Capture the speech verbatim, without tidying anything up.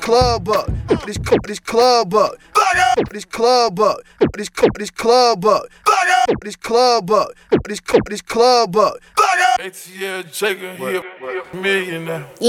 club up, this this club up, this club up, this this club up, this club up, this this club up. A T L Jacob, he a millionaire.